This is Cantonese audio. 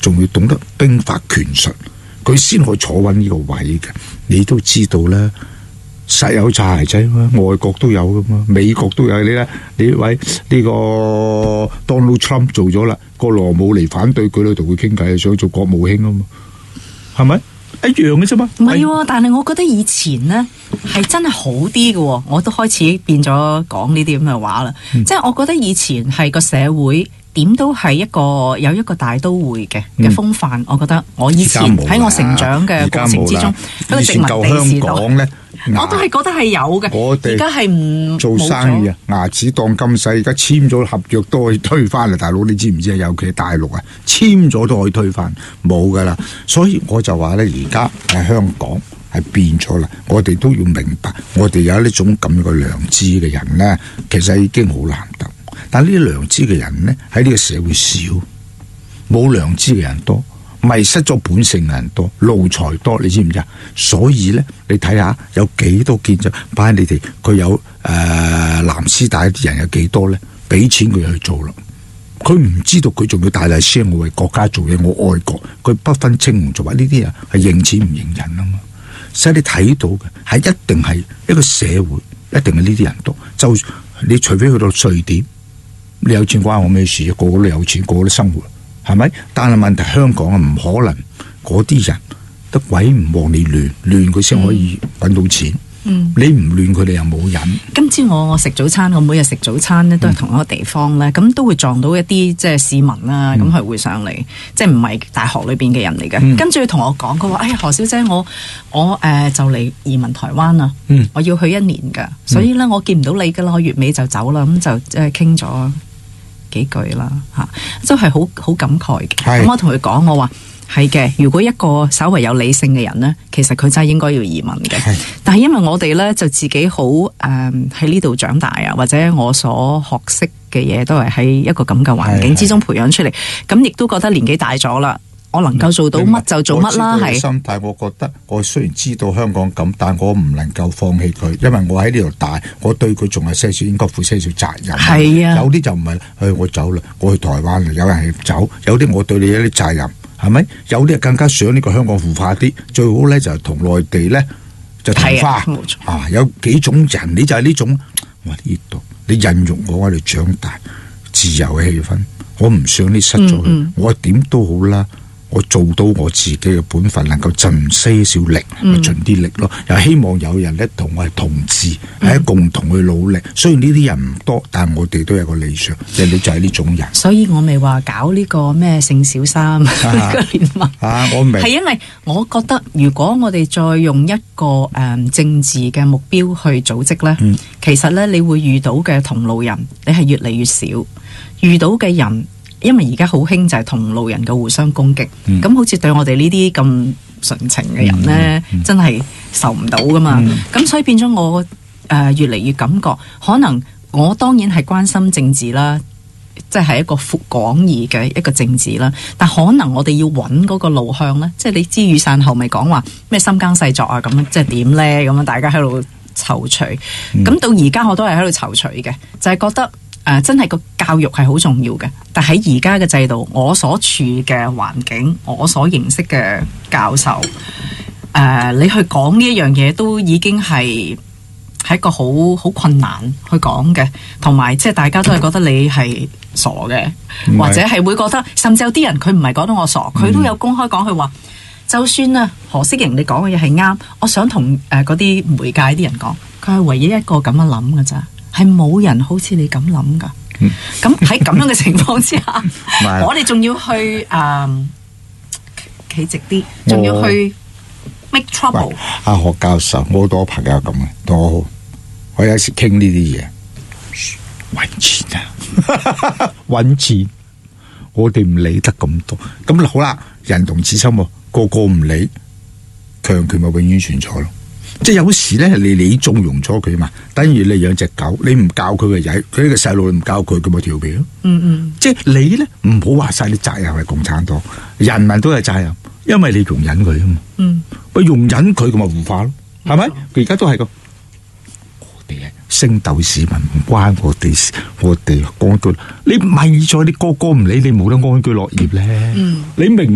仲要懂得兵法拳術，佢先可以坐穩呢個位嘅。你都知道啦，實有擦鞋仔嘛，外國都有噶嘛，美國都有。你咧，呢位呢個 Donald Trump 做咗啦，個羅姆尼反對佢，同佢傾偈，想做國務卿啊嘛，係咪一樣嘅啫嘛？ 唔係，但係我覺得以前呢係真係好啲嘅，我都開始變咗講呢啲咁嘅話啦。即係我覺得以前係個社會點都係有一個大都會嘅風範。我覺得我以前喺我成長嘅過程之中，一個殖民地時代，我都係覺得係有嘅。 我哋而家係唔做生意啊，牙齒當金使，而家簽咗合約都可以推翻啦，大佬你知唔知啊？尤其係大陸啊，簽咗都可以推翻，冇噶啦。所以我就話咧，而家喺香港係變咗啦。我哋都要明白，我哋有呢種咁樣嘅良知嘅人咧，其實已經好難得。但呢啲良知嘅人咧，喺呢個社會少，冇良知嘅人多。迷失咗本性嘅人多，奴才多，你知唔知啊？所以咧，你睇下有幾多建制派你哋，佢有藍絲帶啲人有幾多咧？俾錢佢去做啦，佢唔知道佢仲要大聲我為國家做嘢，我愛國，佢不分青紅皂白，呢啲人係認錢唔認人啊嘛。所以你睇到嘅係一定係一個社會，一定係呢啲人多。就你除非去到瑞典，你有錢關我咩事啊？個個都有錢，個個都生活。係咪？但係問題香港啊，唔可能嗰啲人得鬼唔望你亂佢先可以揾到錢。你唔亂佢哋又冇癮。 今朝我食早餐，我每日食早餐咧都係同一個地方咧，咁都會撞到一啲即係市民啦，咁係會上嚟，即係唔係大學裏邊嘅人嚟嘅。跟住佢同我講，佢話：哎呀，何小姐，我就嚟移民台灣啦，我要去1年㗎，所以咧我見唔到你㗎啦，我月尾就走啦，咁就即係傾咗幾句啦，都係好感慨嘅。咁我同佢講，我話係嘅。如果一個稍為有理性嘅人呢，其實佢真係應該要移民嘅。但係因為我哋呢，就自己好喺呢度長大啊，或者我所學識嘅嘢都係喺一個咁嘅環境之中培養出嚟，咁亦都覺得年紀大咗啦。我能夠做到乜就做乜啦，係。 心態，我覺得我雖然知道香港咁，但我唔能夠放棄佢，因為我喺呢度大，我對佢仲有些少應該負些少責任。 係啊， 有啲就唔係，我走啦，我去台灣啦，有人係走，有啲我對你有啲責任，係咪？有啲更加想呢個香港腐化啲，最好咧就同內地咧就同化。冇錯啊，有幾種人，你就係呢種。我話呢度，你孕育我哋長大，自由嘅氣氛，我唔想你失咗佢，我點都好啦。我做到我自己嘅本分，能夠盡些少力，咪盡啲力咯。又希望有人咧同我係同志，係共同去努力。雖然呢啲人唔多，但係我哋都有個理想，你就係呢種人。 所以我咪話搞呢個咩聖小三呢個聯盟。我明。係因為我覺得，如果我哋再用一個政治嘅目標去組織咧，其實咧你會遇到嘅同路人，你係越嚟越少。遇到嘅人。因為而家好興就係同路人嘅互相攻擊，咁好似對我哋呢啲咁純情嘅人呢，真係受唔到噶嘛。咁所以變咗我越嚟越感覺，可能我當然係關心政治啦，即係一個廣義嘅一個政治啦。但可能我哋要揾嗰個路向呢，即係你知雨傘後咪講話咩深耕細作啊，咁即係點呢？咁樣大家喺度躊躇。咁到而家我都係喺度躊躇嘅，就係覺得。真係個教育係好重要嘅，但喺而家嘅制度，我所處嘅環境，我所認識嘅教授，你去講呢一樣嘢都已經係一個好困難去講嘅，同埋即係大家都係覺得你係傻嘅，或者係會覺得，甚至有啲人佢唔係講到我傻，佢都有公開講佢話，就算啊何式凝你講嘅嘢係啱，我想同嗰啲媒介啲人講，佢係唯一一個咁樣諗㗎咋。係冇人好似你咁諗噶，咁喺咁樣嘅情況之下，我哋仲要去企直啲，仲要去 make trouble。 阿何教授，我好多朋友咁嘅，我有時傾呢啲嘢，搵錢啊，搵錢，我哋唔理得咁多。咁好啦，人同此心，個個唔理，強權咪永遠存在咯。即係有時咧，你縱容咗佢嘛，等於你養隻狗，你唔教佢嘅仔，佢呢個細路你唔教佢，佢咪調皮咯。即係你咧，唔好話晒你責任係共產黨，人民都有責任，因為你容忍佢啊嘛。咪容忍佢，咁咪腐化咯，係咪？佢而家都係咁。我哋係升斗市民，唔關我哋事，我哋安居。你咪在你個個唔理，你冇得安居樂業咧。你明？